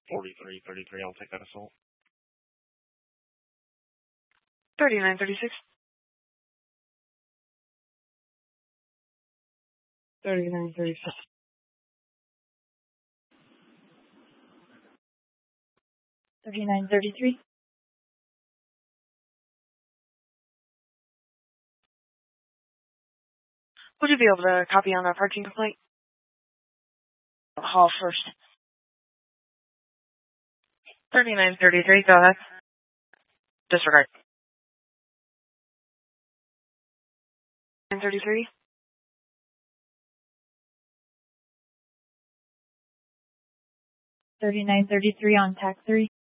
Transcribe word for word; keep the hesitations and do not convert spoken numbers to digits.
forty-three thirty-three, I'll take that assault. thirty-nine thirty-six. thirty-nine thirty-six. thirty-nine thirty-three. Would you be able to copy on a parking complaint? Hall first. thirty-nine thirty-three, go ahead. Disregard. nine thirty-three. thirty-nine thirty-three on tack three.